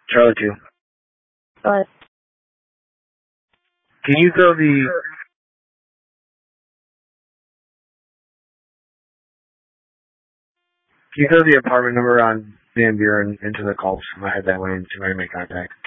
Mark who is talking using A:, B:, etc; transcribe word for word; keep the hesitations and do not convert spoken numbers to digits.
A: Charlie two.
B: What?
A: Can you throw the Can you throw the apartment number on Van Buren into the calls? I'm gonna head that way and see if I can make contact.